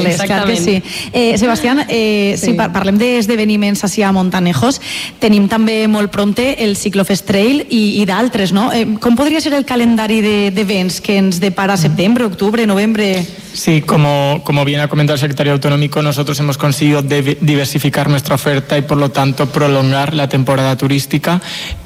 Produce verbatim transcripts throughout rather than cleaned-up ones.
Exactament. Clar que sí. Eh, Sebastián, eh, sí. si par parlem d'esdeveniments així a Montanejos, tenim també molt pronte el Ciclofest Trail i, i d'altres, no? Eh, com podria ser el calendari d'events que ens depara septiembre, octubre, noviembre? Sí, como, como bien ha comentado el secretario autonómico, nosotros hemos conseguido diversificar nuestra oferta y por lo tanto prolongar la temporada turística,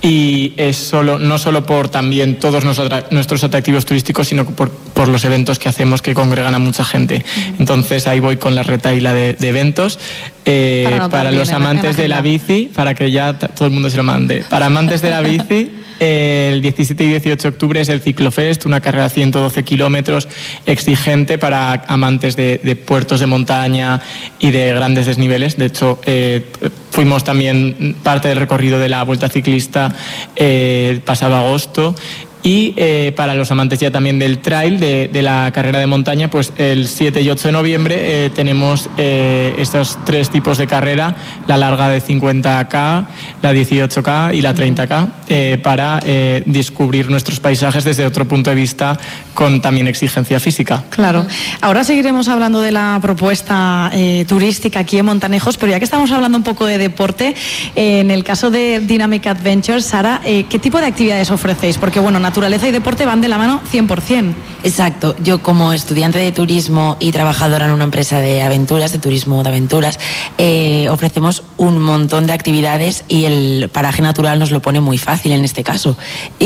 y es solo, no solo por también todos nuestros atractivos turísticos, sino por, por los eventos que hacemos que congregan a mucha gente. Entonces ahí voy con la retaíla de, de eventos. Eh, para para los amantes de la bici, para que ya todo el mundo se lo mande. Para amantes de la bici, el diecisiete y dieciocho de octubre es el Ciclofest, una carrera de ciento doce kilómetros exigente para amantes de, de puertos de montaña y de grandes desniveles. De hecho, eh, fuimos también parte del recorrido de la Vuelta Ciclista eh, el pasado agosto. Y eh, para los amantes ya también del trail, de, de la carrera de montaña, pues el siete y ocho de noviembre eh, tenemos eh, estos tres tipos de carrera, la larga de cincuenta K, la dieciocho K y la treinta K, eh, para eh, descubrir nuestros paisajes desde otro punto de vista con también exigencia física. Claro. Ahora seguiremos hablando de la propuesta eh, turística aquí en Montanejos, pero ya que estamos hablando un poco de deporte, eh, en el caso de Dynamic Adventures, Sara, eh, ¿qué tipo de actividades ofrecéis? Porque, bueno, naturaleza y deporte van de la mano cien por ciento. Exacto. Yo, como estudiante de turismo y trabajadora en una empresa de aventuras, de turismo de aventuras, eh, ofrecemos un montón de actividades y el paraje natural nos lo pone muy fácil en este caso.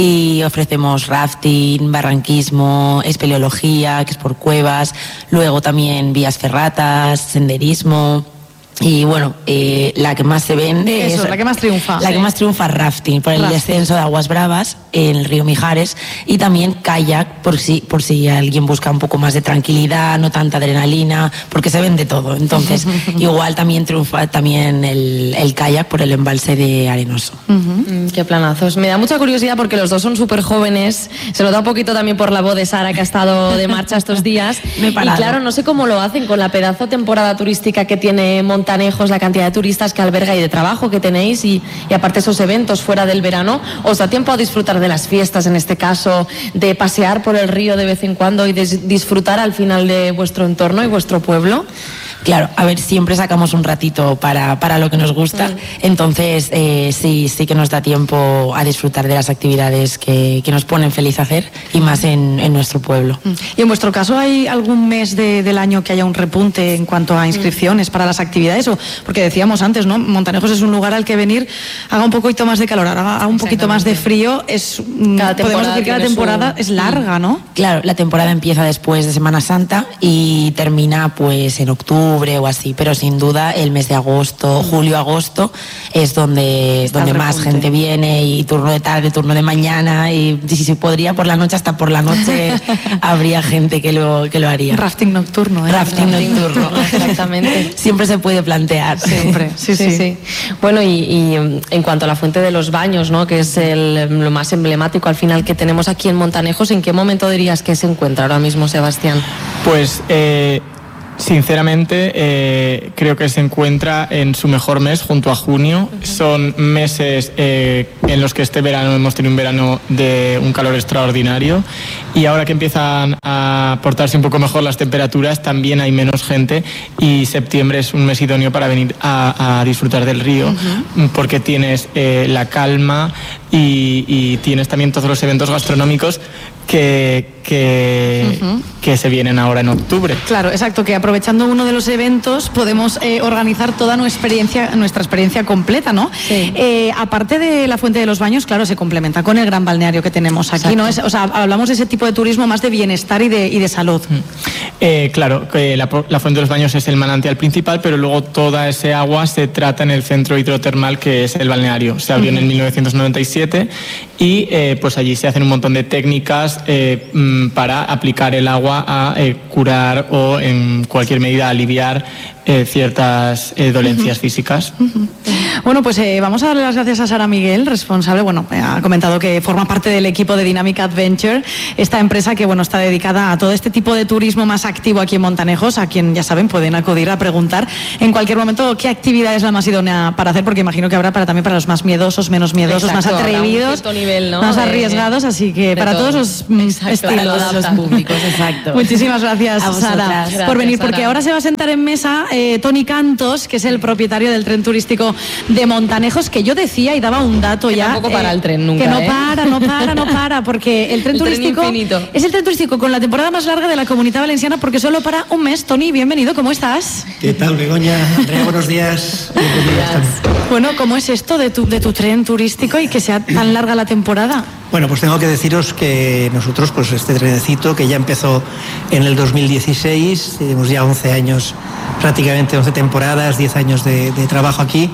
Y ofrecemos rafting, barranquismo, espeleología, que es por cuevas, luego también vías ferratas, senderismo. Y bueno, eh, la que más se vende Eso, es la que más triunfa. La sí. que más triunfa es rafting, por el rafting. descenso de aguas bravas en el río Mijares, y también kayak, por si, por si alguien busca un poco más de tranquilidad, no tanta adrenalina, porque se vende todo. Entonces, igual también triunfa también el, el kayak por el embalse de Arenoso. Uh-huh. mm, qué planazos. Me da mucha curiosidad porque los dos son súper jóvenes, se nota un poquito también por la voz de Sara, que ha estado de marcha estos días. Me he parado. Y claro, no sé cómo lo hacen con la pedazo temporada turística que tiene Montanejos, Montanejos, la cantidad de turistas que alberga y de trabajo que tenéis, y, y aparte esos eventos fuera del verano. ¿Os da tiempo a disfrutar de las fiestas, en este caso, de pasear por el río de vez en cuando y de disfrutar al final de vuestro entorno y vuestro pueblo? Claro, a ver, siempre sacamos un ratito para, para lo que nos gusta, entonces eh, sí, sí que nos da tiempo a disfrutar de las actividades que, que nos ponen feliz hacer, y más en, en nuestro pueblo. ¿Y en vuestro caso hay algún mes de, del año que haya un repunte en cuanto a inscripciones para las actividades? O, porque decíamos antes, ¿no? Montanejos es un lugar al que venir, haga un poquito más de calor, haga un poquito más de frío, es, podemos decir que la temporada su... es larga, ¿no? Claro, la temporada empieza después de Semana Santa y termina pues en octubre o así, pero sin duda el mes de agosto, julio-agosto, es donde, donde más gente viene, y turno de tarde, turno de mañana, y si se podría por la noche, hasta por la noche habría gente que lo, que lo haría. Rafting nocturno, ¿eh? Rafting, Rafting nocturno, exactamente. Siempre se puede plantear. Siempre, sí, sí. sí. sí. Bueno, y, y en cuanto a la fuente de los baños, ¿no? Que es el, lo más emblemático al final que tenemos aquí en Montanejos, ¿en qué momento dirías que se encuentra ahora mismo, Sebastián? Pues eh, sinceramente eh, creo que se encuentra en su mejor mes, junto a junio. Uh-huh. Son meses eh, en los que este verano hemos tenido un verano de un calor extraordinario, y ahora que empiezan a portarse un poco mejor las temperaturas, también hay menos gente, y septiembre es un mes idóneo para venir a, a disfrutar del río, uh-huh. porque tienes eh, la calma y, y tienes también todos los eventos gastronómicos que, que, uh-huh. que se vienen ahora en octubre. Claro, exacto, que aprovechando uno de los eventos podemos eh, organizar toda nuestra experiencia, nuestra experiencia completa, ¿no? Sí. Eh, aparte de la fuente de los baños, claro, se complementa con el gran balneario que tenemos aquí, exacto. ¿no? Es, o sea, hablamos de ese tipo de turismo más de bienestar y de, y de salud. Eh, claro, que la, la fuente de los baños es el manantial principal, pero luego toda ese agua se trata en el centro hidrotermal, que es el balneario. Se abrió uh-huh. en el mil novecientos noventa y siete, y eh, pues allí se hacen un montón de técnicas eh, para aplicar el agua a eh, curar o en cualquier medida aliviar eh, ciertas eh, dolencias uh-huh. físicas. Uh-huh. Bueno, pues eh, vamos a darle las gracias a Sara Miguel, responsable, bueno, ha comentado que forma parte del equipo de Dynamic Adventure, esta empresa que, bueno, está dedicada a todo este tipo de turismo más activo aquí en Montanejos, a quien, ya saben, pueden acudir a preguntar en cualquier momento qué actividad es la más idónea para hacer, porque imagino que habrá para, también para los más miedosos, menos miedosos, Exacto, más atrevidos, nivel, ¿no? más de, arriesgados, así que para todo. todos los Exacto, estilos, para los públicos. Exacto. Muchísimas gracias, Sara, gracias, por venir, Sara. Porque ahora se va a sentar en mesa eh, Toni Cantos, que es el propietario del tren turístico de Montanejos, que yo decía y daba un dato que ya. Tampoco para eh, el tren nunca. Que no ¿eh? para, no para, no para, porque el tren el turístico tren es el tren turístico con la temporada más larga de la Comunidad Valenciana, porque solo para un mes. Toni, bienvenido, ¿cómo estás? ¿Qué tal, Begoña? Andrea, buenos días. Buenos días. Bueno, ¿cómo es esto de tu, de tu tren turístico y que sea tan larga la temporada? Bueno, pues tengo que deciros que nosotros, pues este trenecito que ya empezó en el dos mil dieciséis, tenemos ya once años, prácticamente once temporadas, diez años de, de trabajo aquí,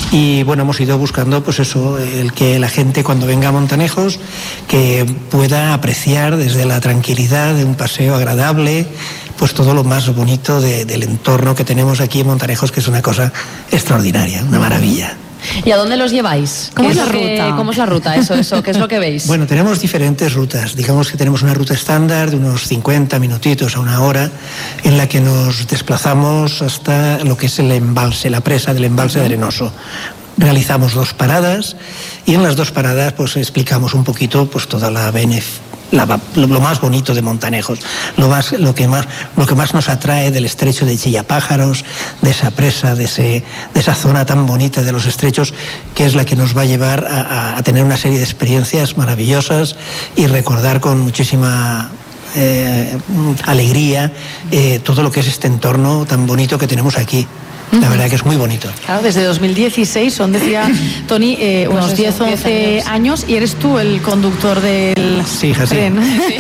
y bueno, hemos ido buscando pues eso, el que la gente cuando venga a Montanejos que pueda apreciar desde la tranquilidad de un paseo agradable, pues todo lo más bonito de, del entorno que tenemos aquí en Montanejos, que es una cosa extraordinaria, una maravilla. ¿Y a dónde los lleváis? ¿Cómo es la que, ruta? ¿Cómo es la ruta? Eso, eso, ¿qué es lo que veis? Bueno, tenemos diferentes rutas. Digamos que tenemos una ruta estándar de unos cincuenta minutitos a una hora, en la que nos desplazamos hasta lo que es el embalse, la presa del embalse de Arenoso. Realizamos dos paradas y en las dos paradas pues explicamos un poquito pues toda la beneficia. La, lo, lo más bonito de Montanejos, lo, más, lo, que más, lo que más nos atrae del estrecho de Chillapájaros, de esa presa, de, ese, de esa zona tan bonita de los estrechos, que es la que nos va a llevar a, a tener una serie de experiencias maravillosas y recordar con muchísima eh, alegría eh, todo lo que es este entorno tan bonito que tenemos aquí. La verdad que es muy bonito. Claro, desde dos mil dieciséis son, decía Toni, eh, unos pues diez, once años. años y eres tú el conductor del sí, hija, tren. Sí.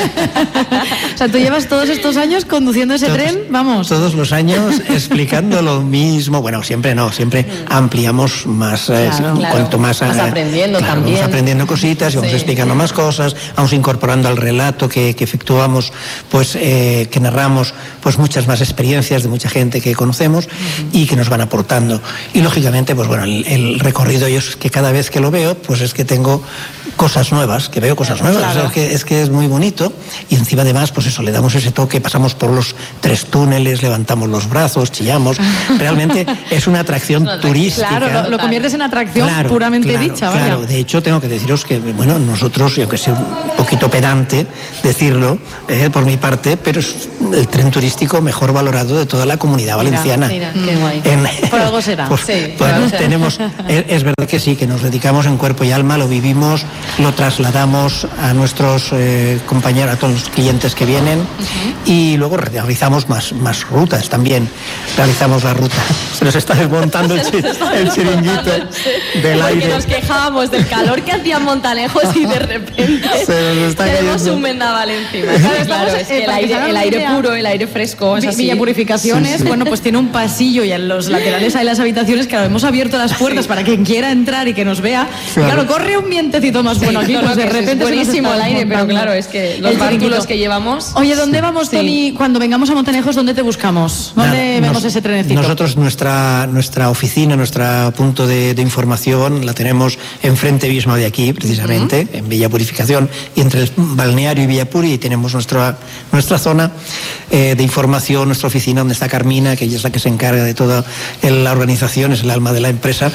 O sea, tú llevas todos estos años conduciendo ese todos, tren, vamos. Todos los años explicando lo mismo. Bueno, siempre no, siempre ampliamos más. Claro, eh, claro. Cuanto más Vas aprendiendo claro, también. Vamos aprendiendo cositas y vamos sí. explicando más cosas, vamos incorporando al relato que, que efectuamos, pues eh, que narramos, pues muchas más experiencias de mucha gente que conocemos uh-huh. y que nos van aportando. Y lógicamente, pues bueno, el, el recorrido yo es que cada vez que lo veo, pues es que tengo cosas nuevas, que veo cosas nuevas, claro. o sea, es, que, es que es muy bonito y encima además, pues eso, le damos ese toque, pasamos por los tres túneles, levantamos los brazos, chillamos, realmente es una atracción es una turística. Claro, lo, lo conviertes en atracción claro, puramente claro, dicha. Vaya. Claro, de hecho tengo que deciros que, bueno, nosotros, y aunque sea un poquito pedante decirlo, eh, por mi parte, pero es el tren turístico mejor valorado de toda la Comunidad Valenciana. Mira, mira, qué guay. En, por algo será. Pues, sí, bueno, algo será. tenemos, es, es verdad que sí, que nos dedicamos en cuerpo y alma, lo vivimos, lo trasladamos a nuestros eh, compañeros, a todos los clientes que vienen uh-huh. y luego realizamos más, más rutas también. Realizamos la ruta. Se nos está desmontando el, chi, el chiringuito del Porque aire. Nos quejábamos del calor que hacía Montanejos y de repente Se nos está tenemos cayendo. un vendaval encima. Claro, claro, es que el aire, el aire puro, el aire fresco. Es así. Villa Purificaciones, sí, sí. bueno, pues tiene un pasillo y en los laterales hay las habitaciones, claro, hemos abierto las puertas sí. para quien quiera entrar y que nos vea. Claro, y claro corre un vientecito más bueno aquí, sí, pues de repente es buenísimo el aire, pero claro, es que los bártulos que llevamos. Oye, ¿dónde vamos, sí. Toni? Cuando vengamos a Montanejos, ¿dónde te buscamos? ¿Dónde Nada, vemos nos, ese trenecito? Nosotros nuestra nuestra oficina, nuestro punto de, de información la tenemos enfrente mismo de aquí, precisamente, uh-huh. en Villa Purificación, y entre el balneario y Villapuri, y tenemos nuestra nuestra zona eh, de información, nuestra oficina donde está Carmina, que ella es la que se encarga de toda la organización, es el alma de la empresa.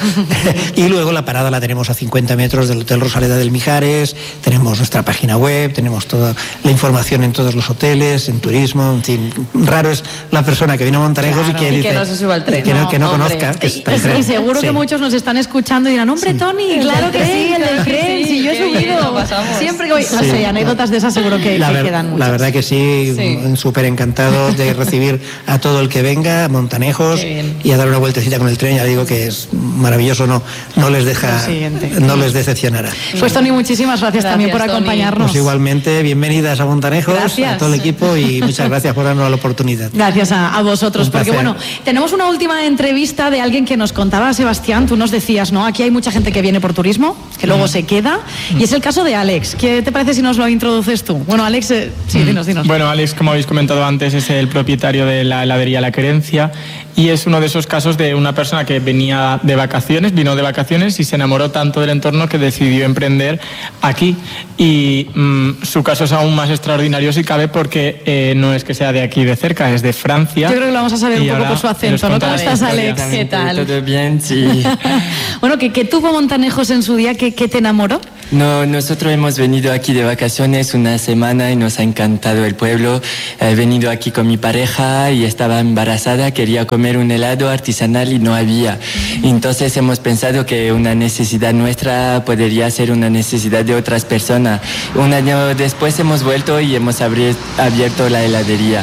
Y luego la parada la tenemos a cincuenta metros del Hotel Rosaleda del Mijares, tenemos nuestra página web, tenemos toda la información en todos los hoteles, en turismo, en fin, raro es la persona que viene a Montanejos claro, y que y dice, que no se suba al tren, que no, no, que no hombre. conozca que está el tren. Y seguro sí. que muchos nos están escuchando y dirán, hombre, sí. Toni, claro que sí, el del tren, si yo he subido, siempre que voy, sí. no sé, anécdotas de esas seguro que, la que ver, quedan muchas. La verdad que sí, sí. súper encantado de recibir a todo el que venga a Montanejos y a dar una vueltecita con el tren, ya digo que es maravilloso, no, no les deja, no les decepcionará. Pues Toni, muchísimas gracias, gracias también por Toni. acompañarnos. Pues igualmente, bienvenidas a Montanejos, gracias. a todo el equipo y muchas gracias por darnos la oportunidad. Gracias a, a vosotros, Un porque placer. bueno, tenemos una última entrevista de alguien que nos contaba, Sebastián, tú nos decías, ¿no? Aquí hay mucha gente que viene por turismo, que luego mm. se queda, y es el caso de Alex. ¿Qué te parece si nos lo introduces tú? Bueno, Alex, eh, sí, mm. dinos, dinos. Bueno, Alex, como habéis comentado antes, es el propietario de la heladería La Querencia y es uno de esos casos de una persona que venía de vacaciones, vino de vacaciones y se enamoró tanto del entorno que decidió emprender aquí. Y mmm, su caso es aún más extraordinario si cabe porque eh, no es que sea de aquí de cerca, es de Francia. Yo creo que lo vamos a saber un poco por su acento, ¿no? ¿Cómo estás, Alex? ¿Qué tal? Todo bien, sí. Bueno, ¿qué, qué tuvo Montanejos en su día? ¿Qué, qué te enamoró? No, nosotros hemos venido aquí de vacaciones una semana y nos ha encantado el pueblo. He venido aquí con mi pareja y estaba embarazada, quería comer un helado artesanal y no había. Entonces hemos pensado que una necesidad nuestra podría ser una necesidad de otras personas. Un año después hemos vuelto y hemos abri- abierto la heladería.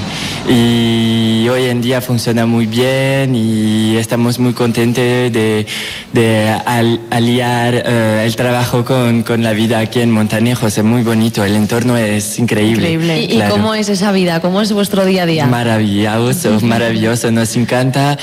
Y hoy en día funciona muy bien y estamos muy contentos de, de al, aliar uh, el trabajo con, con la vida aquí en Montanejos. Es muy bonito, el entorno es increíble. Increíble. ¿Y, claro. ¿Y cómo es esa vida? ¿Cómo es vuestro día a día? Maravilloso, maravilloso, nos encanta.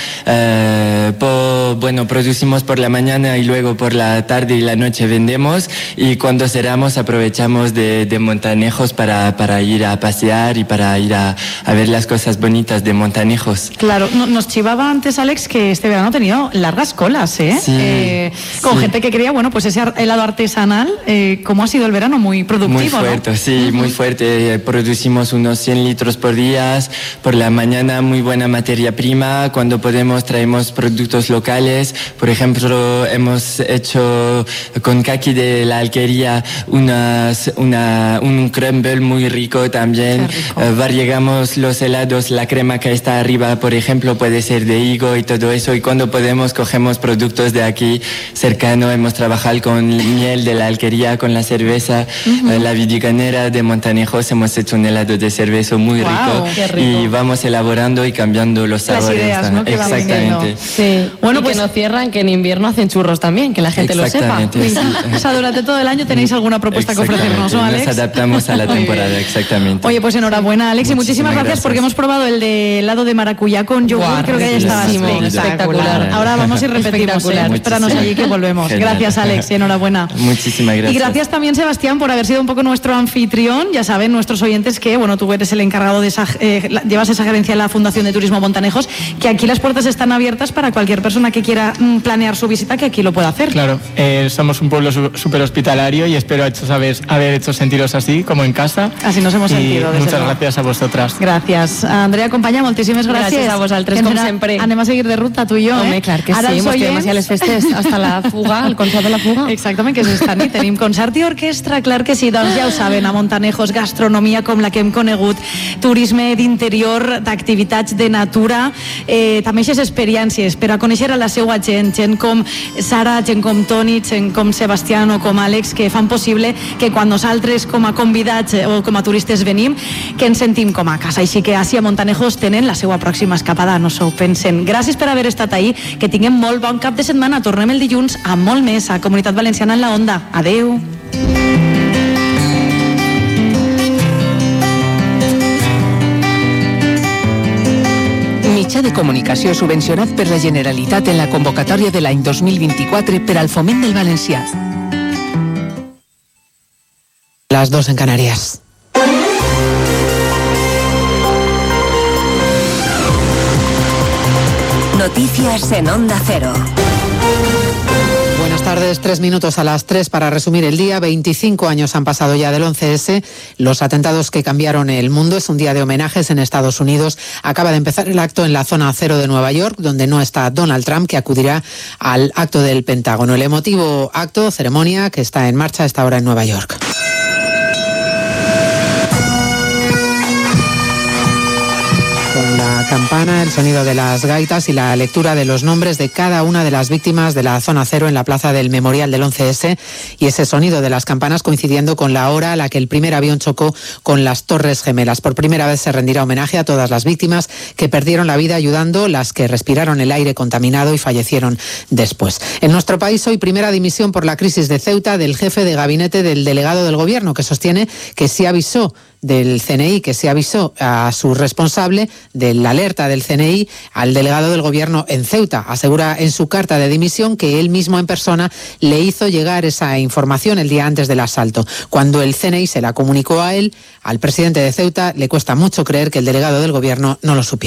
Uh, por, bueno, producimos por la mañana y luego por la tarde y la noche vendemos, y cuando cerramos aprovechamos de, de Montanejos para, para ir a pasear y para ir a, a ver las cosas bonitas de Montanejos. Claro, no, nos chivaba antes Alex que este verano ha tenido largas colas, ¿eh? Sí, eh con sí. gente que quería, bueno, pues ese helado artesanal. Eh, ¿Cómo ha sido el verano? Muy productivo, Muy fuerte, ¿no? sí, muy fuerte. Producimos unos cien litros por día. Por la mañana muy buena materia prima. Cuando podemos traemos productos locales. Por ejemplo, hemos hecho con Kaki de la Alquería unas, una, un crumble muy rico también. Rico. Uh, variegamos los helados, la crema que está arriba, por ejemplo, puede ser de higo y todo eso. Y cuando podemos cogemos productos de aquí cercano. Hemos trabajado con miel de la Alquería, con la cerveza, uh-huh. uh, la vidiganera de Montanejos. Hemos hecho un helado de cerveza muy wow, rico, qué rico. Y vamos elaborando y cambiando los sabores. Las ideas, ¿no? Que exactamente. Sí. Bueno, y pues que no cierran, que en invierno hacen churros también, que la gente lo sepa. Sí. O sea, durante todo el año tenéis alguna propuesta que ofrecernos, ¿no, Alex? Nos adaptamos a la temporada, exactamente. Oye, pues enhorabuena, Alex, y muchísimas gracias, gracias porque hemos probado el de helado de maracuyá con yogur. Guau, Creo que ahí estaba riquísimo, espectacular. Ahora vamos y repetimos, ¿eh? Espéranos allí que volvemos. Genial. Gracias, Alex, y enhorabuena. Muchísimas gracias. Y gracias también, Sebastián, por haber sido un poco nuestro anfitrión. Ya saben nuestros oyentes que, bueno, tú eres el encargado de esa, eh, llevas esa gerencia en la Fundación de Turismo Montanejos, que aquí las puertas están abiertas para cualquier persona que quiera mm, planear su visita, que aquí lo pueda hacer. Claro, eh, somos un pueblo súper hospitalario y espero hecho, sabes, haber hecho sentiros así, como en casa. Así nos hemos y sentido. Desde muchas luego. gracias a vosotras. Gràcies. Andrea, companya, moltíssimes gràcies. Gràcies a vosaltres, com sempre. Anem a seguir de ruta, tu i jo, Home, eh? clar que Ara sí, els mos quedem oients- així a les festes, hasta la fuga, el concert de la fuga. Exactament, que és esta nit. Tenim concert i orquestra, clar que sí. Doncs ja ho saben, a Montanejos, gastronomia com la que hem conegut, turisme d'interior, d'activitats de natura, eh, també aquestes experiències per a conèixer a la seva gent, gent com Sara, gent com Toni, gent com Sebastián o com Àlex, que fan possible que quan nosaltres com a convidats eh, o com a turistes venim, que ens sentim com a casa. Així que així a Montanejos tenen la seva pròxima escapada, no s'ho pensen. Gràcies per haver estat ahí, que tinguem molt bon cap de setmana. Tornem el dilluns amb molt més a Comunitat Valenciana en la Onda. Adeu. Mitjà de comunicació subvencionat per la Generalitat en la convocatòria de l'any dos mil vint-i-quatre per al foment del valencià. Las dos en Canarias. Noticias en Onda Cero. Buenas tardes, tres minutos a las tres para resumir el día. veinticinco años han pasado ya del once ese, los atentados que cambiaron el mundo. Es un día de homenajes en Estados Unidos. Acaba de empezar el acto en la zona cero de Nueva York, donde no está Donald Trump, que acudirá al acto del Pentágono. El emotivo acto, ceremonia, que está en marcha a esta hora en Nueva York. Con la campana, el sonido de las gaitas y la lectura de los nombres de cada una de las víctimas de la zona cero en la plaza del Memorial del once ese, y ese sonido de las campanas coincidiendo con la hora a la que el primer avión chocó con las Torres Gemelas. Por primera vez se rendirá homenaje a todas las víctimas que perdieron la vida ayudando, las que respiraron el aire contaminado y fallecieron después. En nuestro país hoy primera dimisión por la crisis de Ceuta del jefe de gabinete del delegado del gobierno, que sostiene que sí avisó del C N I, que se avisó a su responsable de la alerta del C N I al delegado del gobierno en Ceuta. Asegura en su carta de dimisión que él mismo en persona le hizo llegar esa información el día antes del asalto. Cuando el C N I se la comunicó a él, al presidente de Ceuta, le cuesta mucho creer que el delegado del gobierno no lo supiera.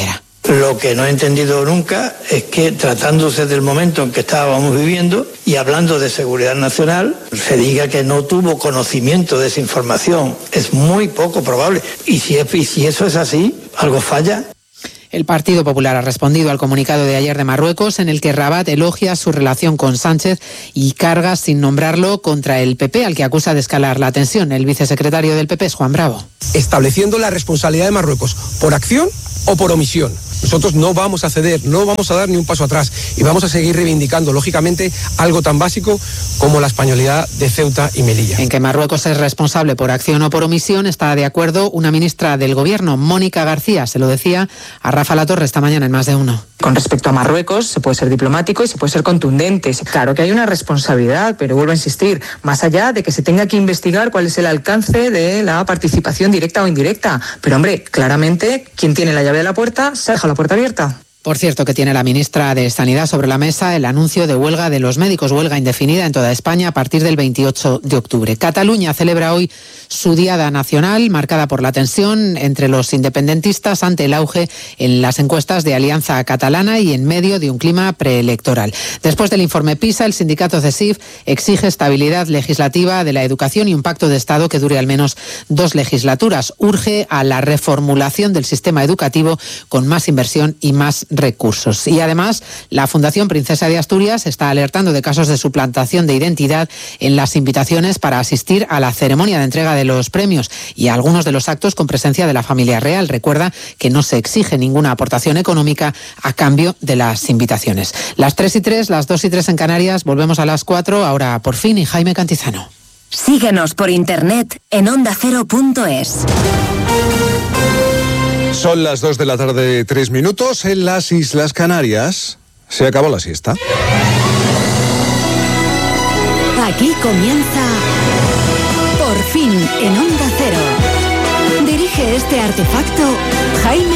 Lo que no he entendido nunca es que, tratándose del momento en que estábamos viviendo y hablando de seguridad nacional, se diga que no tuvo conocimiento de esa información. Es muy poco probable. Y si, es, y si eso es así, algo falla. El Partido Popular ha respondido al comunicado de ayer de Marruecos, en el que Rabat elogia su relación con Sánchez y carga, sin nombrarlo, contra el P P, al que acusa de escalar la tensión. El vicesecretario del P P es Juan Bravo. Estableciendo la responsabilidad de Marruecos por acción o por omisión. Nosotros no vamos a ceder, no vamos a dar ni un paso atrás y vamos a seguir reivindicando, lógicamente, algo tan básico como la españolidad de Ceuta y Melilla. En que Marruecos es responsable por acción o por omisión está de acuerdo una ministra del Gobierno, Mónica García. Se lo decía a Rafa Latorre esta mañana en Más de Uno. Con respecto a Marruecos, se puede ser diplomático y se puede ser contundente. Claro que hay una responsabilidad, pero vuelvo a insistir, más allá de que se tenga que investigar cuál es el alcance de la participación directa o indirecta. Pero hombre, claramente, quien tiene la llave de la puerta se deja la puerta abierta. Por cierto, que tiene la ministra de Sanidad sobre la mesa el anuncio de huelga de los médicos, huelga indefinida en toda España a partir del veintiocho de octubre. Cataluña celebra hoy su diada nacional, marcada por la tensión entre los independentistas ante el auge en las encuestas de Alianza Catalana y en medio de un clima preelectoral. Después del informe PISA, el sindicato CESIF exige estabilidad legislativa de la educación y un pacto de Estado que dure al menos dos legislaturas. Urge a la reformulación del sistema educativo con más inversión y más recursos. Y además, la Fundación Princesa de Asturias está alertando de casos de suplantación de identidad en las invitaciones para asistir a la ceremonia de entrega de los premios y a algunos de los actos con presencia de la familia real. Recuerda que no se exige ninguna aportación económica a cambio de las invitaciones. Las tres y tres, las dos y tres en Canarias, volvemos a las cuatro, ahora por fin, y Jaime Cantizano. Síguenos por internet en onda cero punto es. Son las dos de la tarde, tres minutos. En las Islas Canarias se acabó la siesta. Aquí comienza Por fin en Onda Cero. Dirige este artefacto Jaime